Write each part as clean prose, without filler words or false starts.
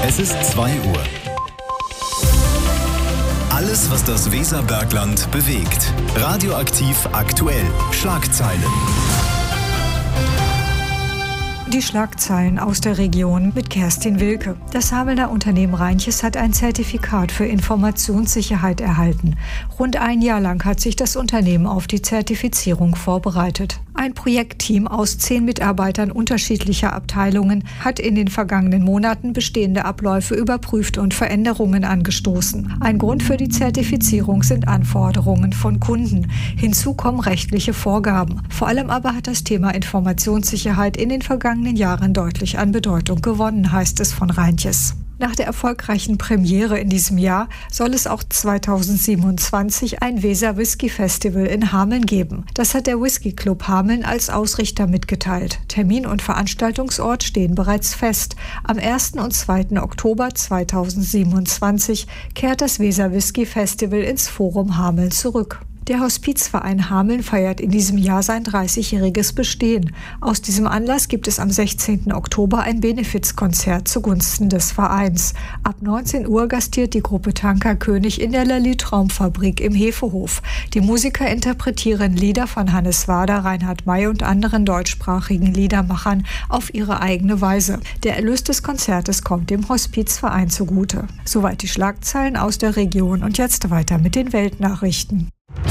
Es ist 2 Uhr. Alles, was das Weserbergland bewegt. Radioaktiv aktuell. Schlagzeilen. Die Schlagzeilen aus der Region mit Kerstin Wilke. Das Hamelner Unternehmen Reinches hat ein Zertifikat für Informationssicherheit erhalten. Rund ein Jahr lang hat sich das Unternehmen auf die Zertifizierung vorbereitet. Ein Projektteam aus 10 Mitarbeitern unterschiedlicher Abteilungen hat in den vergangenen Monaten bestehende Abläufe überprüft und Veränderungen angestoßen. Ein Grund für die Zertifizierung sind Anforderungen von Kunden. Hinzu kommen rechtliche Vorgaben. Vor allem aber hat das Thema Informationssicherheit in den vergangenen Jahren deutlich an Bedeutung gewonnen, heißt es von Reinches. Nach der erfolgreichen Premiere in diesem Jahr soll es auch 2027 ein Weser Whisky Festival in Hameln geben. Das hat der Whisky Club Hameln als Ausrichter mitgeteilt. Termin und Veranstaltungsort stehen bereits fest. Am 1. und 2. Oktober 2027 kehrt das Weser Whisky Festival ins Forum Hameln zurück. Der Hospizverein Hameln feiert in diesem Jahr sein 30-jähriges Bestehen. Aus diesem Anlass gibt es am 16. Oktober ein Benefizkonzert zugunsten des Vereins. Ab 19 Uhr gastiert die Gruppe Tanker König in der Lally Traumfabrik im Hefehof. Die Musiker interpretieren Lieder von Hannes Wader, Reinhard May und anderen deutschsprachigen Liedermachern auf ihre eigene Weise. Der Erlös des Konzertes kommt dem Hospizverein zugute. Soweit die Schlagzeilen aus der Region und jetzt weiter mit den Weltnachrichten.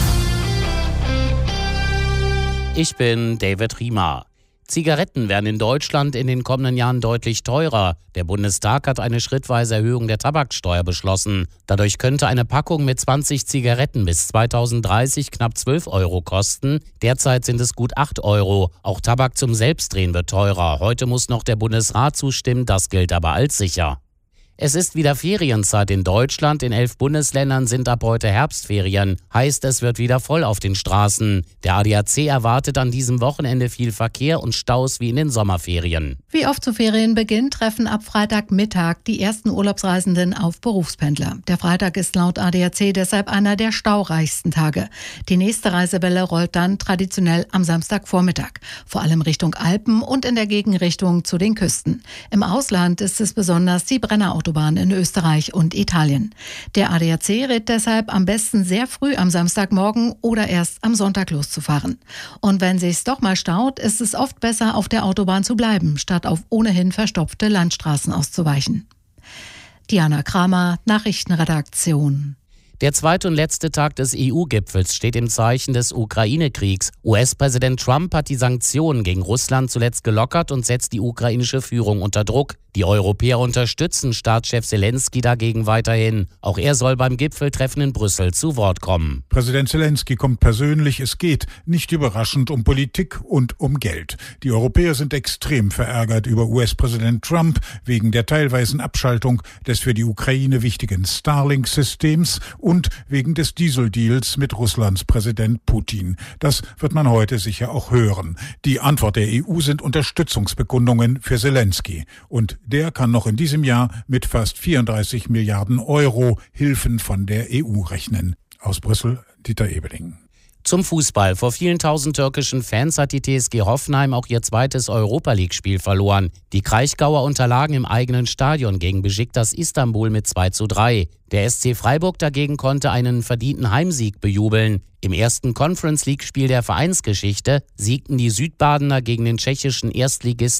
Ich bin David Riemer. Zigaretten werden in Deutschland in den kommenden Jahren deutlich teurer. Der Bundestag hat eine schrittweise Erhöhung der Tabaksteuer beschlossen. Dadurch könnte eine Packung mit 20 Zigaretten bis 2030 knapp 12 € kosten. Derzeit sind es gut 8 €. Auch Tabak zum Selbstdrehen wird teurer. Heute muss noch der Bundesrat zustimmen, das gilt aber als sicher. Es ist wieder Ferienzeit in Deutschland. In 11 Bundesländern sind ab heute Herbstferien. Heißt, es wird wieder voll auf den Straßen. Der ADAC erwartet an diesem Wochenende viel Verkehr und Staus wie in den Sommerferien. Wie oft zu Ferienbeginn treffen ab Freitagmittag die ersten Urlaubsreisenden auf Berufspendler. Der Freitag ist laut ADAC deshalb einer der staureichsten Tage. Die nächste Reisewelle rollt dann traditionell am Samstagvormittag. Vor allem Richtung Alpen und in der Gegenrichtung zu den Küsten. Im Ausland ist es besonders die Brennerautobahn in Österreich und Italien. Der ADAC rät deshalb, am besten sehr früh am Samstagmorgen oder erst am Sonntag loszufahren. Und wenn sich's doch mal staut, ist es oft besser, auf der Autobahn zu bleiben, statt auf ohnehin verstopfte Landstraßen auszuweichen. Diana Kramer, Nachrichtenredaktion. Der zweite und letzte Tag des EU-Gipfels steht im Zeichen des Ukraine-Kriegs. US-Präsident Trump hat die Sanktionen gegen Russland zuletzt gelockert und setzt die ukrainische Führung unter Druck. Die Europäer unterstützen Staatschef Zelensky dagegen weiterhin. Auch er soll beim Gipfeltreffen in Brüssel zu Wort kommen. Präsident Zelensky kommt persönlich. Es geht, nicht überraschend, um Politik und um Geld. Die Europäer sind extrem verärgert über US-Präsident Trump wegen der teilweisen Abschaltung des für die Ukraine wichtigen Starlink-Systems und wegen des Dieseldeals mit Russlands Präsident Putin. Das wird man heute sicher auch hören. Die Antwort der EU sind Unterstützungsbekundungen für Zelensky. Und der kann noch in diesem Jahr mit fast 34 Milliarden € Hilfen von der EU rechnen. Aus Brüssel, Dieter Ebeling. Zum Fußball. Vor vielen tausend türkischen Fans hat die TSG Hoffenheim auch ihr zweites Europa-League-Spiel verloren. Die Kraichgauer unterlagen im eigenen Stadion gegen Beşiktaş Istanbul mit 2:3. Der SC Freiburg dagegen konnte einen verdienten Heimsieg bejubeln. Im ersten Conference-League-Spiel der Vereinsgeschichte siegten die Südbadener gegen den tschechischen Erstligisten